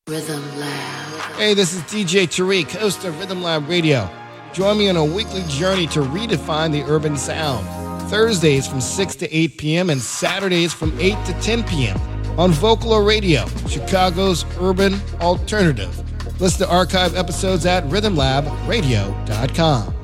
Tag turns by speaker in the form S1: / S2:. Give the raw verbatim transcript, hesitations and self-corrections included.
S1: Rhythm Lab.
S2: Hey, this is D J Tariq, host of Rhythm Lab Radio. Join me on a weekly journey to redefine the urban sound. Thursdays from six to eight p.m. and Saturdays from eight to ten p.m. on Vocalo Radio, Chicago's urban alternative. Listen to archive episodes at rhythm lab radio dot com.